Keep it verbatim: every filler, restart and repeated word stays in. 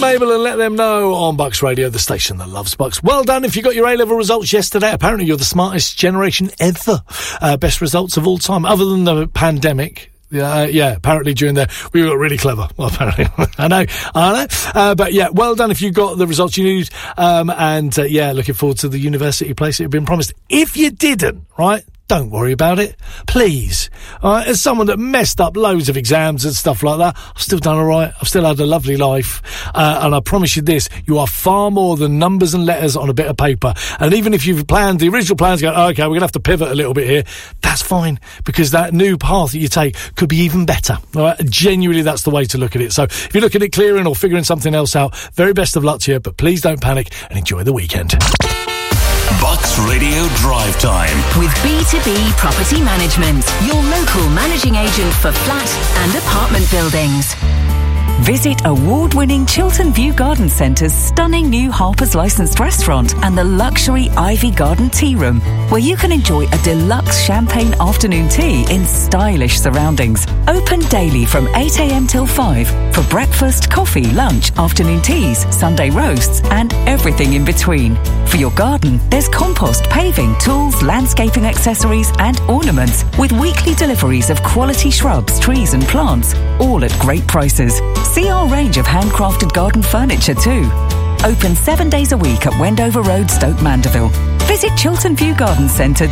Mabel and let them know on Bucks Radio, the station that loves Bucks. Well done if you got your A-level results yesterday. Apparently you're the smartest generation ever. Uh, best results of all time, other than the pandemic. Yeah, uh, yeah, apparently during there, we got really clever. Well, apparently, I know, I know. Uh, but yeah, well done if you got the results you need. Um, and uh, yeah, looking forward to the university place that had been promised. If you didn't, right, don't worry about it. Please. All right, as someone that messed up loads of exams and stuff like that, I've still done all right. I've still had a lovely life. Uh, and I promise you this, you are far more than numbers and letters on a bit of paper. And even if you've planned, the original plans go, oh, okay, we're going to have to pivot a little bit here. That's fine, because that new path that you take could be even better. All right? Genuinely, that's the way to look at it. So if you're looking at clearing or figuring something else out, very best of luck to you, but please don't panic and enjoy the weekend. Bucks Radio Drive Time with B two B Property Management, your local managing agent for flat and apartment buildings. Visit award-winning Chiltern View Garden Centre's stunning new Harper's licensed restaurant and the luxury Ivy Garden Tea Room, where you can enjoy a deluxe champagne afternoon tea in stylish surroundings. Open daily from eight a.m. till five for breakfast, coffee, lunch, afternoon teas, Sunday roasts and everything in between. For your garden, there's compost, paving, tools, landscaping accessories and ornaments with weekly deliveries of quality shrubs, trees and plants, all at great prices. See our range of handcrafted garden furniture too. Open seven days a week at Wendover Road, Stoke Mandeville. Visit chiltern view garden centre